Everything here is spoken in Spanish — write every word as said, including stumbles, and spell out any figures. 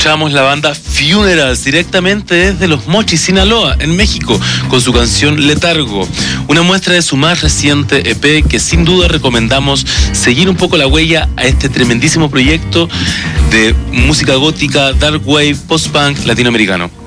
escuchamos la banda Funerals directamente desde Los Mochis, Sinaloa, en México, con su canción Letargo, una muestra de su más reciente E P que sin duda recomendamos seguir un poco la huella a este tremendísimo proyecto de música gótica, dark wave, post-punk latinoamericano.